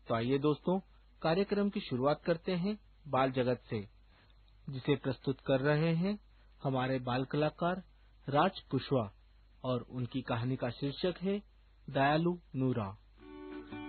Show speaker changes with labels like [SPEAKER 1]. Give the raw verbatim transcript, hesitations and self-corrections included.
[SPEAKER 1] तो आइए दोस्तों, कार्यक्रम की शुरुआत करते हैं बाल जगत से, जिसे प्रस्तुत कर रहे हैं हमारे बाल कलाकार राज कुशवाहा, और उनकी कहानी का शीर्षक है दयालु नूरा।